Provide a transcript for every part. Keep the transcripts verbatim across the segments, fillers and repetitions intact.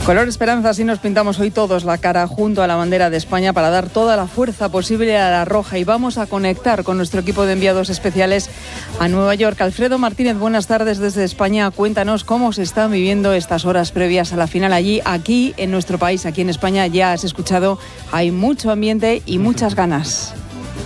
Color esperanza, así nos pintamos hoy todos la cara junto a la bandera de España para dar toda la fuerza posible a la roja, y vamos a conectar con nuestro equipo de enviados especiales a Nueva York. Alfredo Martínez, buenas tardes desde España. Cuéntanos cómo se están viviendo estas horas previas a la final allí. Aquí en nuestro país, aquí en España, ya has escuchado, hay mucho ambiente y muchas ganas.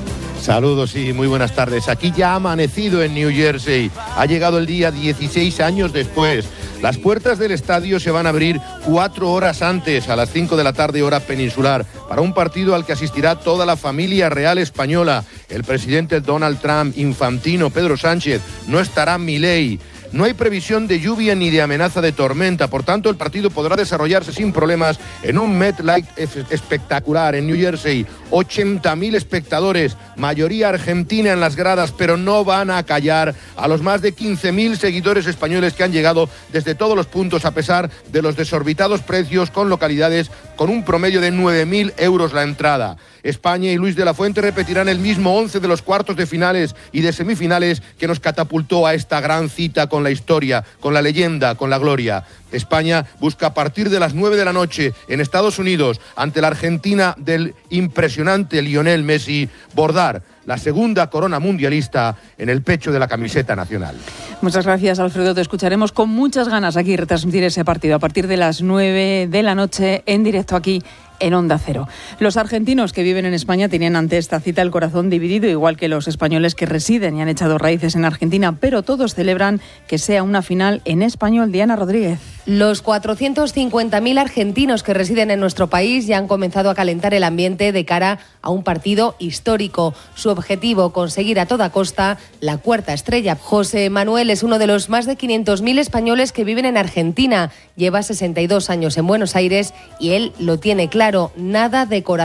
Saludos y muy buenas tardes. Aquí ya ha amanecido en New Jersey. Ha llegado el día dieciséis años después. Las puertas del estadio se van a abrir cuatro horas antes, a las cinco de la tarde, hora peninsular, para un partido al que asistirá toda la familia real española. El presidente Donald Trump, Infantino, Pedro Sánchez, no estará Milei. No hay previsión de lluvia ni de amenaza de tormenta, por tanto el partido podrá desarrollarse sin problemas en un MetLife espectacular en New Jersey. ochenta mil espectadores, mayoría argentina en las gradas, pero no van a callar a los más de quince mil seguidores españoles que han llegado desde todos los puntos, a pesar de los desorbitados precios, con localidades con un promedio de nueve mil euros la entrada. España y Luis de la Fuente repetirán el mismo once de los cuartos de finales y de semifinales que nos catapultó a esta gran cita con la historia, con la leyenda, con la gloria. España busca a partir de las nueve de la noche en Estados Unidos, ante la Argentina del impresionante Lionel Messi, bordar la segunda corona mundialista en el pecho de la camiseta nacional. Muchas gracias, Alfredo. Te escucharemos con muchas ganas aquí retransmitir ese partido a partir de las nueve de la noche en directo aquí en Onda Cero. Los argentinos que viven en España tenían ante esta cita el corazón dividido, igual que los españoles que residen y han echado raíces en Argentina, pero todos celebran que sea una final en español. Diana Rodríguez. Los cuatrocientos cincuenta mil argentinos que residen en nuestro país ya han comenzado a calentar el ambiente de cara a un partido histórico. Su objetivo, conseguir a toda costa la cuarta estrella. José Manuel es uno de los más de quinientos mil españoles que viven en Argentina. Lleva sesenta y dos años en Buenos Aires y él lo tiene claro, nada de corazón.